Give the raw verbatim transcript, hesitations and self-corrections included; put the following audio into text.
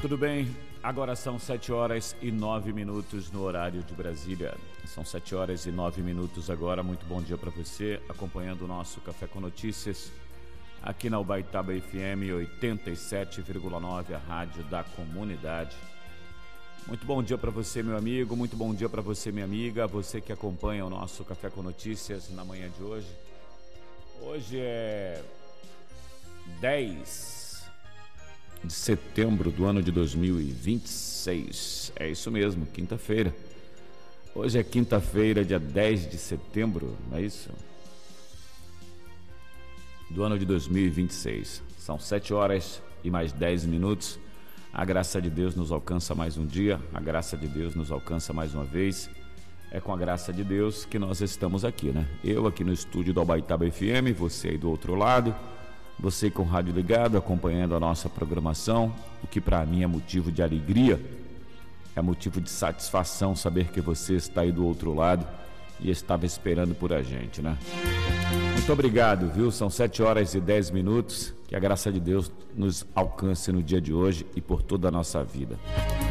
Tudo bem? Agora são sete horas e nove minutos no horário de Brasília. São sete horas e nove minutos agora. Muito bom dia para você, acompanhando o nosso Café com Notícias, aqui na Ubaitaba F M oitenta e sete vírgula nove, a rádio da comunidade. Muito bom dia para você, meu amigo, muito bom dia para você, minha amiga, você que acompanha o nosso Café com Notícias na manhã de hoje. Hoje é dez de setembro do ano de dois mil e vinte e seis. É isso mesmo, quinta-feira. Hoje é quinta-feira, dia dez de setembro, não é isso? Do ano de dois mil e vinte e seis. São sete horas e mais dez minutos. A graça de Deus nos alcança mais um dia, a graça de Deus nos alcança mais uma vez. É com a graça de Deus que nós estamos aqui, né? Eu aqui no estúdio do Ubaitaba F M, você aí do outro lado, você com o rádio ligado, acompanhando a nossa programação, o que para mim é motivo de alegria, é motivo de satisfação saber que você está aí do outro lado e estava esperando por a gente, né? Muito obrigado, viu? São sete horas e dez minutos. Que a graça de Deus nos alcance no dia de hoje e por toda a nossa vida.